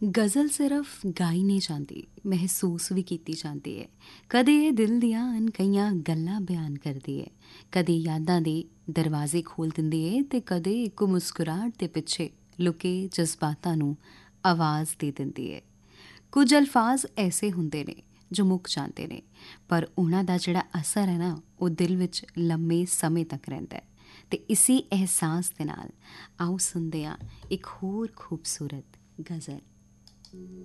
ਗਜ਼ਲ ਸਿਰਫ ਗਾਈ ਨਹੀਂ ਜਾਂਦੀ, ਮਹਿਸੂਸ ਵੀ ਕੀਤੀ ਜਾਂਦੀ ਹੈ। ਕਦੇ ਇਹ ਦਿਲ ਦੀਆਂ ਅਣਕਹੀਆਂ ਗੱਲਾਂ ਬਿਆਨ ਕਰਦੀ ਹੈ, ਕਦੇ ਯਾਦਾਂ ਦੇ ਦਰਵਾਜ਼ੇ ਖੋਲ੍ਹ ਦਿੰਦੀ ਹੈ ਅਤੇ ਕਦੇ ਇੱਕ ਮੁਸਕਰਾਹਟ ਦੇ ਪਿੱਛੇ ਲੁਕੇ ਜਜ਼ਬਾਤਾਂ ਨੂੰ ਆਵਾਜ਼ ਦੇ ਦਿੰਦੀ ਹੈ। ਕੁਝ ਅਲਫਾਜ਼ ਐਸੇ ਹੁੰਦੇ ਨੇ ਜੋ ਮੁੱਕ ਜਾਂਦੇ ਨੇ, ਪਰ ਉਹਨਾਂ ਦਾ ਜਿਹੜਾ ਅਸਰ ਹੈ ਨਾ, ਉਹ ਦਿਲ ਵਿੱਚ ਲੰਮੇ ਸਮੇਂ ਤੱਕ ਰਹਿੰਦਾ ਹੈ। ਅਤੇ ਇਸੀ ਅਹਿਸਾਸ ਦੇ ਨਾਲ ਆਓ ਸੁਣਦੇ ਹਾਂ ਇੱਕ ਹੋਰ ਖੂਬਸੂਰਤ ਗਜ਼ਲ।